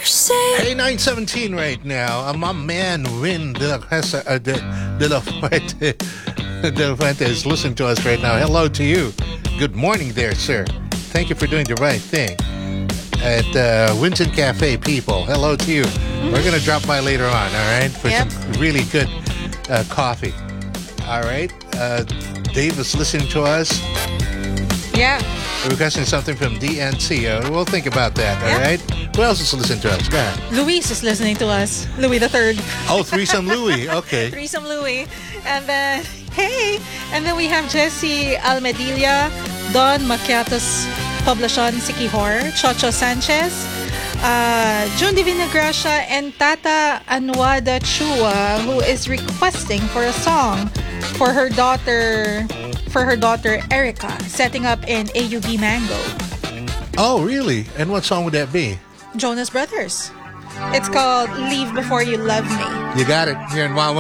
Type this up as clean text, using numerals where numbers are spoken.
Hey, 9:17 right now. My man Win de la Fuente is listening to us right now. Hello to you. Good morning there, sir. Thank you for doing the right thing. At Winton Cafe, people, hello to you. We're going to drop by later on, all right, for some really good coffee. All right. Dave is listening to us. Yeah. Requesting something from DNC. We'll think about that, all right? Who else is listening to us? Go ahead. Luis is listening to us. Louis the Third. Oh, Threesome Louie. Okay. Threesome Louis. And then, hey. And then we have Jesse Almedilla, Don Maciatos Poblacion Siquijor, Chocho Sanchez, June Divina Gracia, and Tata Anuada Chua, who is requesting for a song for her daughter Erica, setting up in AUB Mango. Oh, really? And what song would that be? Jonas Brothers. It's called Leave Before You Love Me. You got it here in Wild